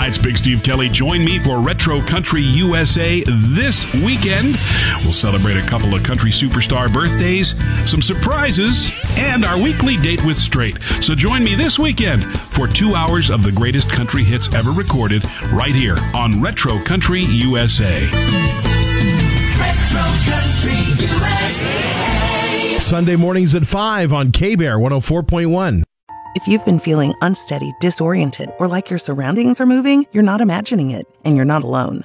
Hi, it's Big Steve Kelly. Join me for Retro Country USA this weekend. We'll celebrate a couple of country superstar birthdays, some surprises, and our weekly date with Straight. So join me this weekend for 2 hours of the greatest country hits ever recorded right here on Retro Country USA. Retro Country USA. Sunday mornings at 5 on K-Bear 104.1. If you've been feeling unsteady, disoriented, or like your surroundings are moving, you're not imagining it, and you're not alone.